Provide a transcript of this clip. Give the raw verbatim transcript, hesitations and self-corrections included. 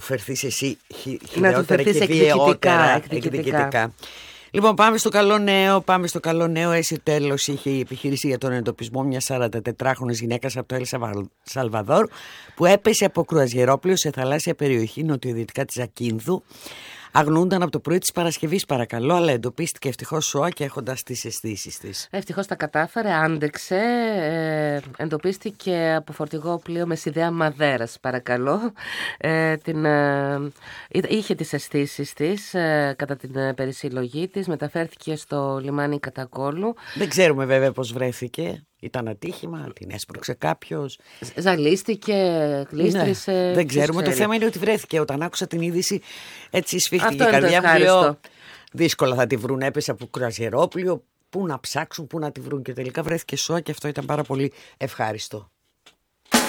φερθείς εσύ χει, να του χειρότερα και βιαιότερα, εκδικητικά. Λοιπόν, πάμε στο καλό νέο. Πάμε στο καλό νέο. Έτσι, τέλος, είχε η επιχείρηση για τον εντοπισμό μιας σαραντατετράχρονης γυναίκας από το Ελ Σαλβαδόρ που έπεσε από κρουαζιερόπλοιο σε θαλάσσια περιοχή νοτιοδυτικά της Ακίνδου. Αγνοούνταν από το πρωί της Παρασκευής, παρακαλώ, αλλά εντοπίστηκε ευτυχώς σώα και έχοντας τις αισθήσεις της. Ευτυχώς τα κατάφερε, άντεξε. Ε, εντοπίστηκε από φορτηγό πλοίο με σιδέα Μαδέρας, παρακαλώ. Ε, την, ε, είχε τις αισθήσεις της ε, κατά την ε, περισυλλογή της. Μεταφέρθηκε στο λιμάνι Κατακόλου. Δεν ξέρουμε βέβαια πώς βρέθηκε. Ήταν ατύχημα, την έσπρωξε κάποιος. Ζαλίστηκε, κλείστρισε. Ναι, δεν ξέρουμε. Το θέμα είναι ότι βρέθηκε. Όταν άκουσα την είδηση, έτσι σφίχτηκε η Αυτό καρδιά μου. Λέω, δύσκολα θα τη βρουν. Έπεσε από κρουαζιερόπλοιο. Πού να ψάξουν, πού να τη βρουν. Και τελικά βρέθηκε σώα και αυτό ήταν πάρα πολύ ευχάριστο.